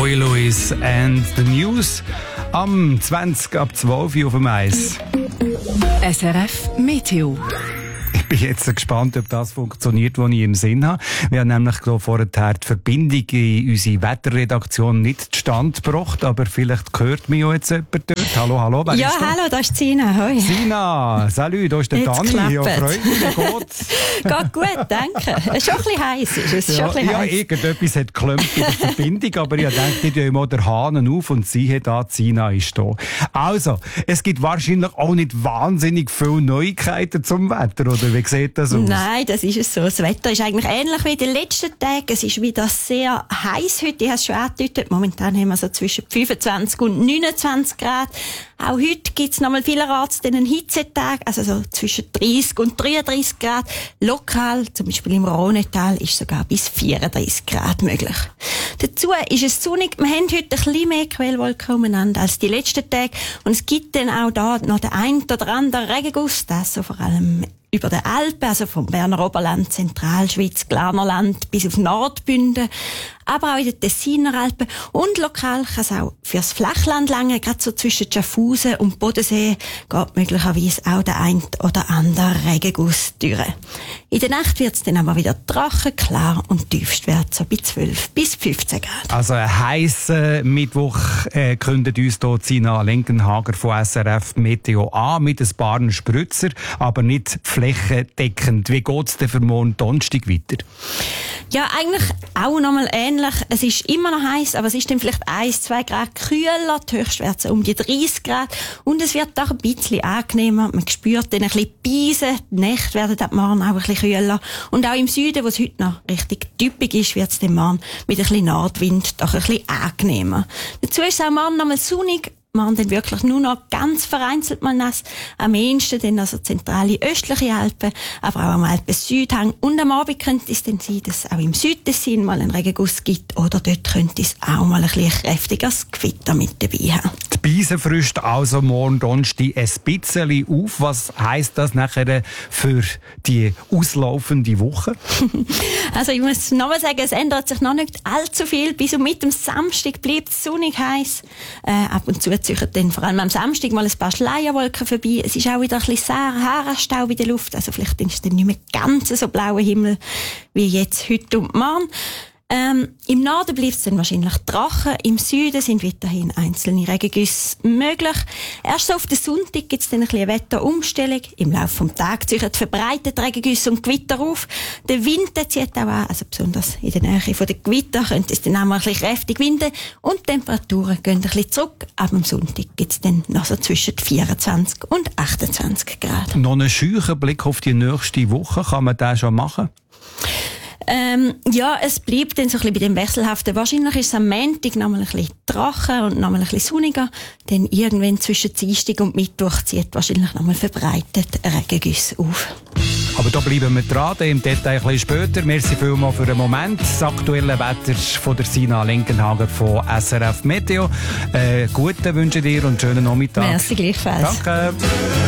Roy Lewis and the News am 20 ab 12 Uhr auf dem Eis. SRF Meteo. Ich bin jetzt gespannt, ob das funktioniert, was ich im Sinn habe. Wir haben nämlich vorher die Verbindung in unsere Wetterredaktion nicht zustande gebracht, aber vielleicht hört mich ja jetzt jemand dort. Hallo, wer ist da? Hallo, da ist Sina. Hoi. Sina, salut, da ist der Jetzt Dani. Ja, klappt. freut mich, wie geht's? Geht gut, danke. Es ist schon ein bisschen heiß. Irgendetwas hat geklappt bei der Verbindung, aber ich dachte, ich tue mal den Hahn auf und siehe da, Sina ist da. Also, es gibt wahrscheinlich auch nicht wahnsinnig viele Neuigkeiten zum Wetter, oder wie sieht das aus? Nein, das ist es so. Das Wetter ist eigentlich ähnlich wie in den letzten Tagen. Es ist wieder sehr heiß heute. Ich habe es schon angedeutet. Momentan haben wir so zwischen 25 und 29 Grad. Auch heute gibt es nochmal vielerorts einen Hitzetag, also so zwischen 30 und 33 Grad. Lokal, zum Beispiel im Rhonetal, ist sogar bis 34 Grad möglich. Dazu ist es sonnig. Wir haben heute ein bisschen mehr Quellwolken umeinander als die letzten Tage. Und es gibt dann auch da noch den ein oder anderen Regenguss, das so vor allem über den Alpen, also vom Berner Oberland, Zentralschweiz, Glarnerland bis auf Nordbünden, aber auch in den Tessiner Alpen. Und lokal kann es auch fürs Flachland lange, gerade so zwischen Schaffhausen und Bodensee, geht möglicherweise auch der ein oder andere Regenguss durch. In der Nacht wird es dann aber wieder trocken, klar und Tiefstwert so bei 12 bis 15 Grad. Also ein heisser Mittwoch kündet uns hier Sina Lenkenhager von SRF Meteo an mit ein paar Spritzer, aber nicht flächendeckend. Wie geht es denn für morgen Donnerstag weiter? Ja, eigentlich auch nochmal ähnlich. Es ist immer noch heiß, aber es ist dann vielleicht 1-2 Grad kühler, die Höchstwerte um die 30 Grad. Und es wird auch ein bisschen angenehmer. Man spürt dann ein bisschen Beisen. Die Nächte werden ab morgen auch ein bisschen kühler. Und auch im Süden, wo es heute noch richtig typisch ist, wird es dann morgen mit ein bisschen Nordwind doch ein bisschen angenehmer. Dazu ist es auch morgen nochmal sonnig. Morgen dann wirklich nur noch ganz vereinzelt mal nass. Am ehesten dann also zentrale östliche Alpen, aber auch am Alpen-Südhang. Und am Abend könnte es dann sein, dass es auch im Südtessin mal einen Regenguss gibt. Oder dort könnte es auch mal ein bisschen kräftiges Gewitter mit dabei haben. Die Beise frischt also morgen Donnerstag ein bisschen auf. Was heisst das nachher für die auslaufende Woche? Also ich muss nochmal sagen, es ändert sich noch nicht allzu viel. Bis und mit dem Samstag bleibt es sonnig heiß. Ab und zu ziehen dann vor allem am Samstag mal ein paar Schleierwolken vorbei. Es ist auch wieder ein bisschen Sahara-Staub in der Luft. Also vielleicht ist es dann nicht mehr ganz so blauer Himmel wie jetzt heute und morgen. Im Norden bleibt es dann wahrscheinlich trocken. Im Süden sind weiterhin einzelne Regengüsse möglich. Erst so auf den Sonntag gibt es dann ein bisschen Wetterumstellung. Im Laufe des Tages ziehen verbreitet Regengüsse und Gewitter auf. Der Wind der zieht auch an, also besonders in der Nähe der Gewitter könnte es dann auch mal ein bisschen kräftig winden. Und die Temperaturen gehen ein bisschen zurück. Ab dem Sonntag gibt es dann noch so zwischen 24 und 28 Grad. Noch einen scheuchen Blick auf die nächste Woche. Kann man das schon machen? Ja, es bleibt dann so ein bisschen bei dem Wechselhaften. Wahrscheinlich ist es am Montag noch mal ein bisschen trocken und noch mal ein bisschen sonniger. Dann irgendwann zwischen Dienstag und Mittwoch zieht wahrscheinlich noch mal verbreitet Regengüsse auf. Aber da bleiben wir dran, im Detail ein bisschen später. Merci vielmals für den Moment. Das aktuelle Wetter von der Sina Lenkenhager von SRF Meteo. Guten wünsche dir und schönen Nachmittag. Merci gleichfalls. Danke.